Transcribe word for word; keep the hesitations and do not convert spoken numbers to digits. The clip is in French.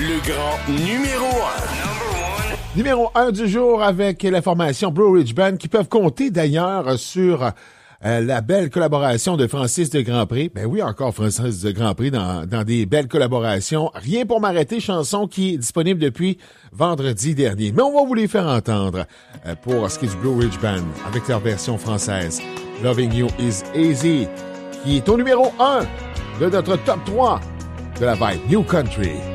Le grand numéro un. Numéro un du jour avec la formation Blue Ridge Band qui peuvent compter d'ailleurs sur euh, la belle collaboration de Francis de Grandpré. Ben oui, encore Francis de Grandpré dans, dans des belles collaborations. Rien pour m'arrêter, chanson qui est disponible depuis vendredi dernier. Mais on va vous les faire entendre euh, pour ce qui est du Blue Ridge Band avec leur version française. Loving You is Easy qui est au numéro un de notre top trois de la vibe New Country.